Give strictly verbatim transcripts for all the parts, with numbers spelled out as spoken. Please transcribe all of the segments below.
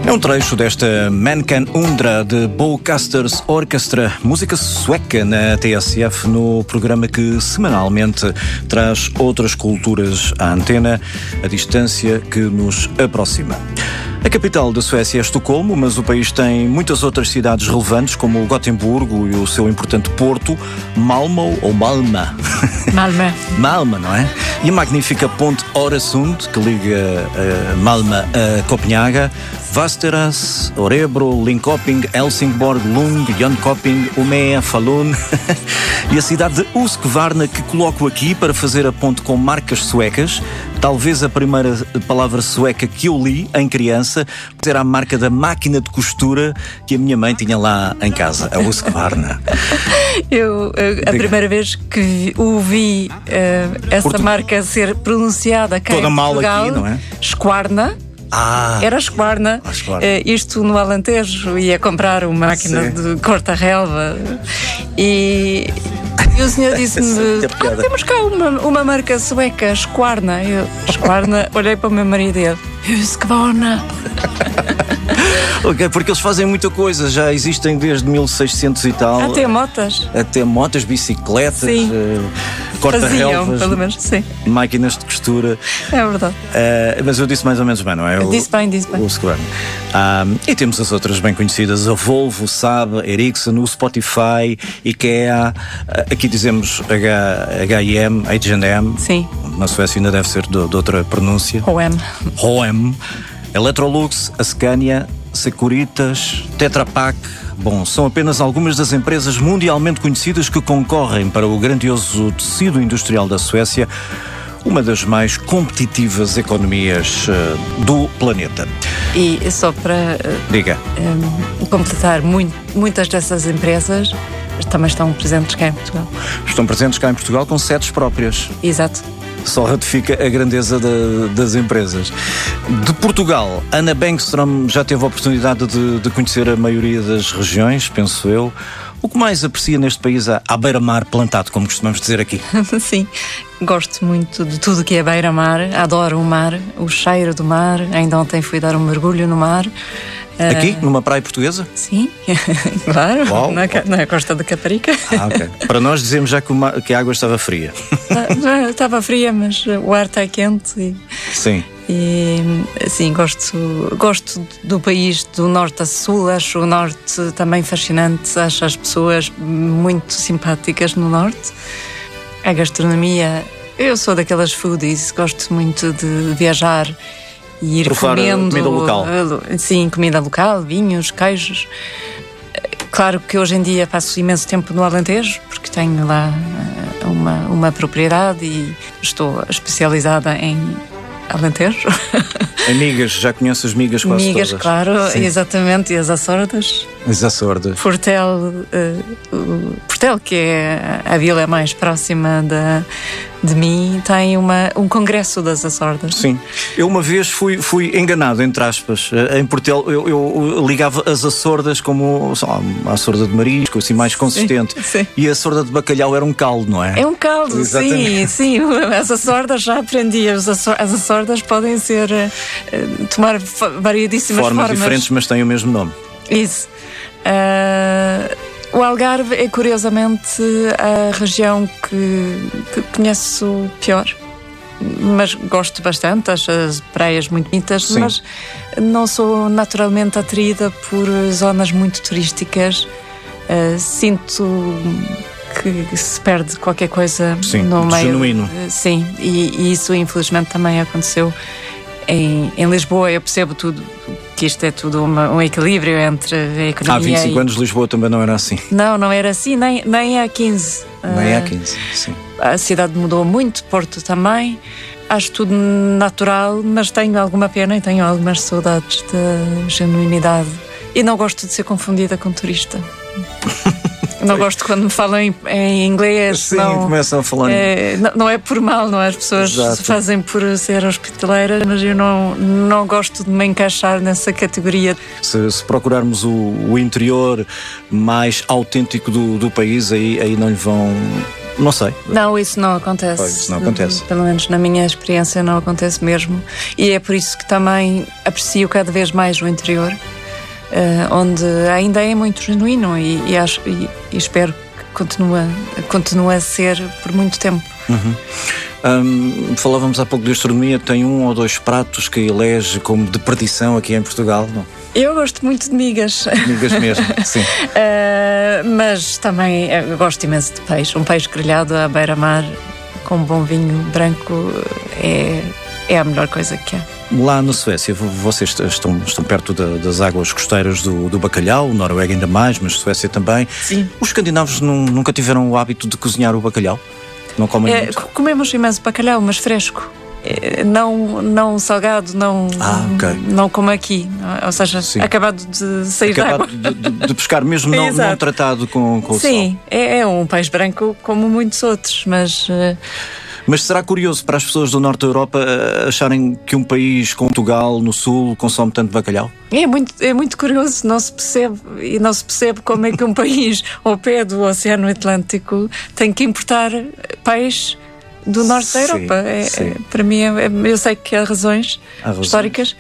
É um trecho desta Man Can Undra de Bowcasters Orchestra, música sueca na T S F, no programa que semanalmente traz outras culturas à antena, a distância que nos aproxima. A capital da Suécia é Estocolmo, mas o país tem muitas outras cidades relevantes, como Gotemburgo e o seu importante porto, Malmö ou Malmö. Malmö. Malmö, não é? E a magnífica ponte Öresund, que liga uh, Malmö a Copenhaga, Västerås, Örebro, Linköping, Helsingborg, Lund, Jönköping, Umeå, Falun e a cidade de Husqvarna, que coloco aqui para fazer a ponte com marcas suecas. Talvez a primeira palavra sueca que eu li em criança era a marca da máquina de costura que a minha mãe tinha lá em casa, a Husqvarna. Eu, eu a primeira vez que ouvi uh, essa Portu... marca ser pronunciada cá toda em mal Portugal, aqui, não é? Husqvarna. Ah, era Husqvarna, uh, isto no Alentejo, ia comprar uma máquina Sim. de corta-relva e, e o senhor disse-me: ah, temos cá uma, uma marca sueca, Husqvarna. Eu, Husqvarna, olhei para o meu marido e ele: Husqvarna. Ok, porque eles fazem muita coisa, já existem desde mil e seiscentos e tal. Até motas. Até motas, bicicletas, uh, corta-relvas, pelo menos, sim. Máquinas de costura. É verdade. Uh, mas eu disse mais ou menos bem, não é? Eu disse bem, disse bem. O Husqvarna. Um, e temos as outras bem conhecidas, a Volvo, Saab, Ericsson, o Spotify, IKEA, uh, aqui dizemos H e M, H and M. Sim. Na Suécia ainda deve ser de, de outra pronúncia. H and M. H and M. Electrolux, a Scania, Securitas, Tetra Pak. Bom, são apenas algumas das empresas mundialmente conhecidas que concorrem para o grandioso tecido industrial da Suécia, uma das mais competitivas economias uh, do planeta. E só para uh, Diga. Um, completar, muito, muitas dessas empresas também estão presentes cá em Portugal. Estão presentes cá em Portugal com sedes próprias. Exato. Só ratifica a grandeza da, das empresas. De Portugal, Ana Bengström já teve a oportunidade de, de conhecer a maioria das regiões, penso eu. O que mais aprecia neste país à beira-mar plantado, como costumamos dizer aqui? Sim, gosto muito de tudo que é beira-mar, adoro o mar, o cheiro do mar. Ainda ontem fui dar um mergulho no mar. Aqui, uh... numa praia portuguesa? Sim, claro, na, na costa de Caparica. Ah, ok. Para nós dizemos já que, uma, que a água estava fria. Já estava fria, mas o ar está quente. E... Sim. E, assim, gosto, gosto do país do norte a sul, acho o norte também fascinante, acho as pessoas muito simpáticas no norte. A gastronomia, eu sou daquelas foodies, gosto muito de viajar e ir Provar comendo comida local. Sim, comida local, vinhos, queijos. Claro que hoje em dia passo imenso tempo no Alentejo, porque tenho lá uma, uma propriedade e estou especializada em Alentejo. Amigas, já conheces as migas quase migas, todas? Claro, Sim. Exatamente, e as Açordas. As Açordas. Portel, uh, uh, Portel, que é a vila mais próxima da, de mim, tem uma, um congresso das Açordas. Sim. Eu uma vez fui, fui enganado, entre aspas. Em Portel eu, eu ligava as Açordas como sei lá, a Açorda de marisco, assim mais consistente. Sim, sim. E a Açorda de bacalhau era um caldo, não é? É um caldo, Exatamente. sim, sim. As Açordas já aprendi. As Açordas podem ser, uh, tomar variedíssimas formas. Formas diferentes, mas têm o mesmo nome. Isso. Uh, o Algarve é curiosamente a região que, que conheço pior, mas gosto bastante, acho as praias muito bonitas. Sim. Mas não sou naturalmente atraída por zonas muito turísticas. Uh, sinto que se perde qualquer coisa. Sim, no meio. Genuíno. Uh, sim, e, e isso infelizmente também aconteceu em, em Lisboa. Eu percebo tudo, que isto é tudo uma, um equilíbrio entre a economia. Há vinte e cinco e... anos Lisboa também não era assim. Não, não era assim, nem, nem há quinze. Nem há quinze, sim. A cidade mudou muito, Porto também. Acho tudo natural, mas tenho alguma pena e tenho algumas saudades da genuinidade. E não gosto de ser confundida com turista. Não gosto quando me falam em, em inglês. Sim, não, começam a falar. É, não, não é por mal, não é? As pessoas Exato. Fazem por ser hospitaleiras, mas eu não, não gosto de me encaixar nessa categoria. Se, se procurarmos o, o interior mais autêntico do, do país, aí, aí não lhe vão Não sei. Não, isso não acontece. Pois, isso não acontece. Pelo menos na minha experiência não acontece mesmo. E é por isso que também aprecio cada vez mais o interior, uh, onde ainda é muito genuíno e, e, acho, e, e espero que continue, continue a ser por muito tempo. Uhum. Um, falávamos há pouco de gastronomia, tem um ou dois pratos que elege como de perdição aqui em Portugal, não? Eu gosto muito de migas. Migas mesmo, sim. uh, mas também eu gosto imenso de peixe. Um peixe grelhado à beira-mar com um bom vinho branco é, é a melhor coisa que há. Lá na Suécia, vocês estão, estão perto da, das águas costeiras do, do bacalhau, Noruega ainda mais, mas Suécia também. Sim. Os escandinavos não, nunca tiveram o hábito de cozinhar o bacalhau? Não comem é, muito? Comemos imenso bacalhau, mas fresco. É, não, não salgado, não, ah, okay. não como aqui. Ou seja, Sim. acabado de sair acabado da água. De, de, de pescar, mesmo não, não tratado com, com o Sim, sal. Sim, é, é um peixe branco como muitos outros, mas... Uh, Mas será curioso para as pessoas do norte da Europa acharem que um país como Portugal, no sul, consome tanto bacalhau? É muito, é muito curioso, não se percebe, e não se percebe como é que um país ao pé do Oceano Atlântico tem que importar peixe do norte sim, da Europa. É, é, para mim, é, eu sei que há razões, há razões. históricas,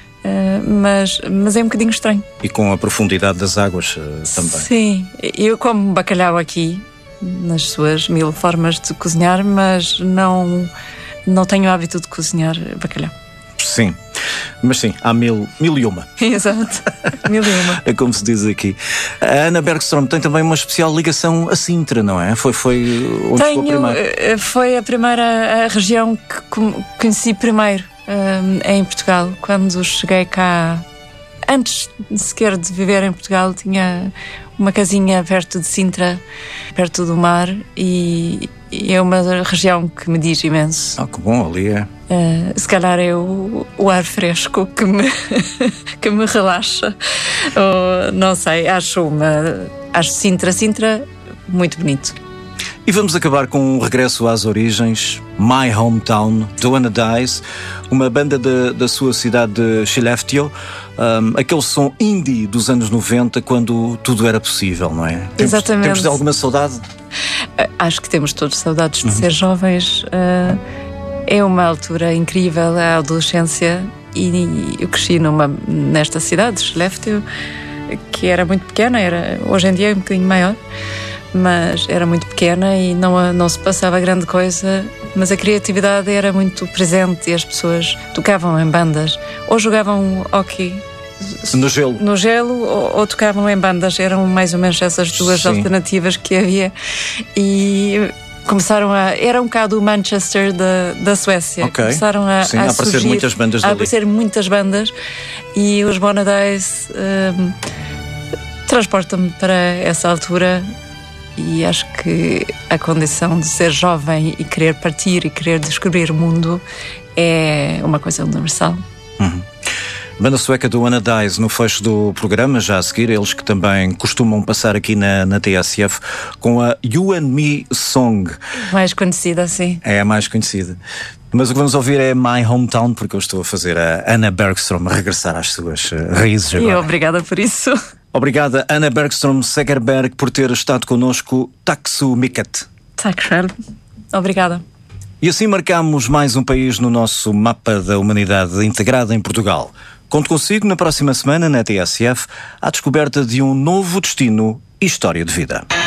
uh, mas, mas é um bocadinho estranho. E com a profundidade das águas uh, também. Sim, eu como bacalhau aqui, nas suas mil formas de cozinhar, mas não, não tenho o hábito de cozinhar bacalhau. Sim, mas sim, há mil, mil e uma. Exato, mil e uma. É como se diz aqui. A Anna Bergström tem também uma especial ligação a Sintra, não é? Foi, foi onde Tenho, ficou primeiro. Foi a primeira a região que conheci primeiro um, em Portugal, quando cheguei cá. Antes sequer de viver em Portugal, tinha uma casinha perto de Sintra, perto do mar, e, e é uma região que me diz imenso. Ah, que bom, ali é. Uh, se calhar é o, o ar fresco que me, que me relaxa. Ou, não sei, acho uma. Acho Sintra, Sintra muito bonito. E vamos acabar com um regresso às origens. My Hometown, do Anna Dies, uma banda de, da sua cidade de Skellefteå, um, aquele som indie dos anos noventa, quando tudo era possível, não é? Temos, Exatamente. Temos de alguma saudade? Acho que temos todos saudades de uhum. ser jovens. Uh, é uma altura incrível, a adolescência, e eu cresci numa, nesta cidade, Skellefteå, que era muito pequena, era, hoje em dia é um bocadinho maior, mas era muito pequena e não, não se passava grande coisa, mas a criatividade era muito presente e as pessoas tocavam em bandas ou jogavam hóquei no gelo, no gelo ou, ou tocavam em bandas. Eram mais ou menos essas duas Sim. alternativas que havia, e começaram a... Era um bocado o Manchester da, da Suécia. Okay. Começaram a, Sim, a, a aparecer surgir, muitas bandas a dali. aparecer muitas bandas, e os Anna Dies um, transportam-me para essa altura. E acho que a condição de ser jovem e querer partir e querer descobrir o mundo é uma coisa universal. Uhum. Banda sueca do Anna Dies no fecho do programa, já a seguir, eles que também costumam passar aqui na, na T S F com a You and Me Song. Mais conhecida, assim. É a mais conhecida. Mas o que vamos ouvir é My Hometown, porque eu estou a fazer a Anna Bergström regressar às suas raízes agora. E obrigada por isso. Obrigada, Anna Bergström Segerberg, por ter estado connosco. Tack så mycket. Tack själv. Obrigada. E assim marcamos mais um país no nosso mapa da humanidade integrada em Portugal. Conto consigo na próxima semana na T S F, à descoberta de um novo destino e história de vida.